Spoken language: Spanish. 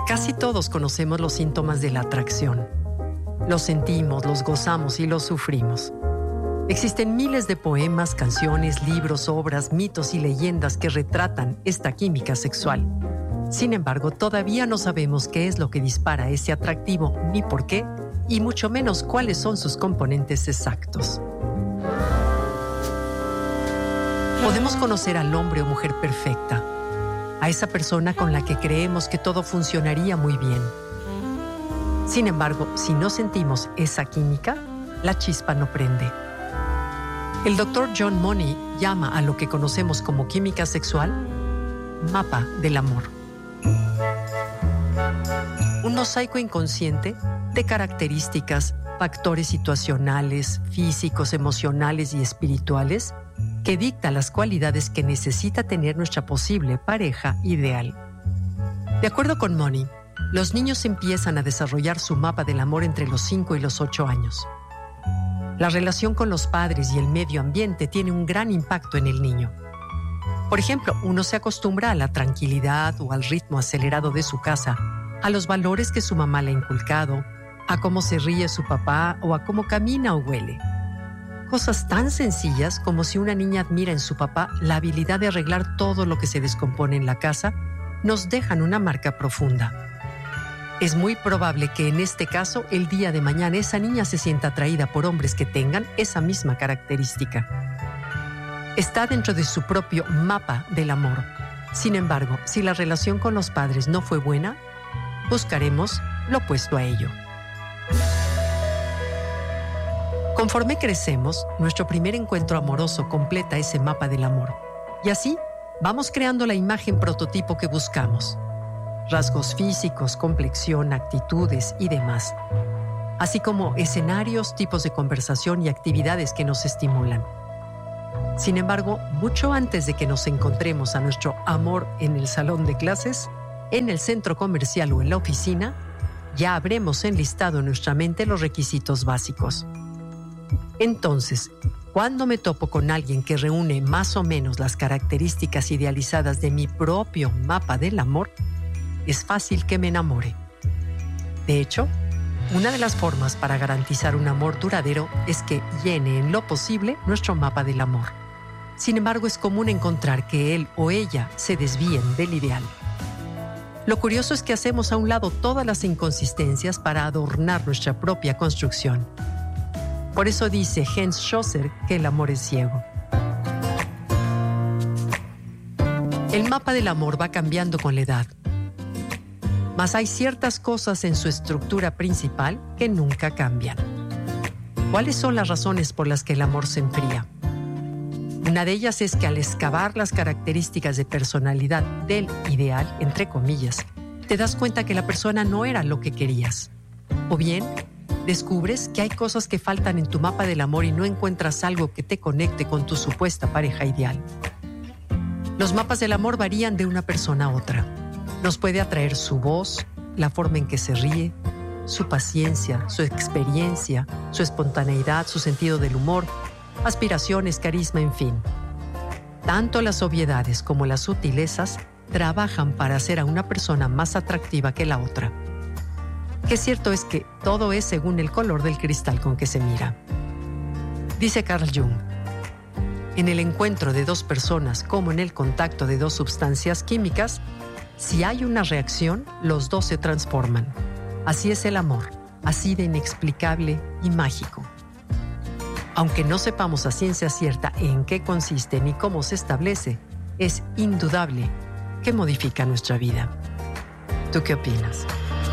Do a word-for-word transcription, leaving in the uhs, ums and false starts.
Casi todos conocemos los síntomas de la atracción. Los sentimos, los gozamos y los sufrimos. Existen miles de poemas, canciones, libros, obras, mitos y leyendas que retratan esta química sexual. Sin embargo, todavía no sabemos qué es lo que dispara ese atractivo, ni por qué, y mucho menos cuáles son sus componentes exactos. Podemos conocer al hombre o mujer perfecta, a esa persona con la que creemos que todo funcionaría muy bien. Sin embargo, si no sentimos esa química, la chispa no prende. El doctor John Money llama a lo que conocemos como química sexual mapa del amor. Un mosaico inconsciente de características, factores situacionales, físicos, emocionales y espirituales que dicta las cualidades que necesita tener nuestra posible pareja ideal. De acuerdo con Money, los niños empiezan a desarrollar su mapa del amor entre los cinco y los ocho años. La relación con los padres y el medio ambiente tiene un gran impacto en el niño. Por ejemplo, uno se acostumbra a la tranquilidad o al ritmo acelerado de su casa, a los valores que su mamá le ha inculcado, a cómo se ríe su papá o a cómo camina o huele. Cosas tan sencillas como si una niña admira en su papá la habilidad de arreglar todo lo que se descompone en la casa, nos dejan una marca profunda. Es muy probable que en este caso el día de mañana esa niña se sienta atraída por hombres que tengan esa misma característica. Está dentro de su propio mapa del amor. Sin embargo, si la relación con los padres no fue buena, buscaremos lo opuesto a ello. Conforme crecemos, nuestro primer encuentro amoroso completa ese mapa del amor. Y así, vamos creando la imagen prototipo que buscamos. Rasgos físicos, complexión, actitudes y demás. Así como escenarios, tipos de conversación y actividades que nos estimulan. Sin embargo, mucho antes de que nos encontremos a nuestro amor en el salón de clases, en el centro comercial o en la oficina, ya habremos enlistado en nuestra mente los requisitos básicos. Entonces, cuando me topo con alguien que reúne más o menos las características idealizadas de mi propio mapa del amor, es fácil que me enamore. De hecho, una de las formas para garantizar un amor duradero es que llene en lo posible nuestro mapa del amor. Sin embargo, es común encontrar que él o ella se desvíen del ideal. Lo curioso es que hacemos a un lado todas las inconsistencias para adornar nuestra propia construcción. Por eso dice Hans Schlosser que el amor es ciego. El mapa del amor va cambiando con la edad. Mas hay ciertas cosas en su estructura principal que nunca cambian. ¿Cuáles son las razones por las que el amor se enfría? Una de ellas es que al excavar las características de personalidad del ideal, entre comillas, te das cuenta que la persona no era lo que querías. O bien, descubres que hay cosas que faltan en tu mapa del amor y no encuentras algo que te conecte con tu supuesta pareja ideal. Los mapas del amor varían de una persona a otra. Nos puede atraer su voz, la forma en que se ríe, su paciencia, su experiencia, su espontaneidad, su sentido del humor, aspiraciones, carisma, en fin. Tanto las obviedades como las sutilezas trabajan para hacer a una persona más atractiva que la otra. Que cierto es que todo es según el color del cristal con que se mira. Dice Carl Jung, en el encuentro de dos personas como en el contacto de dos sustancias químicas, si hay una reacción, los dos se transforman. Así es el amor, así de inexplicable y mágico. Aunque no sepamos a ciencia cierta en qué consiste ni cómo se establece, es indudable que modifica nuestra vida. ¿Tú qué opinas?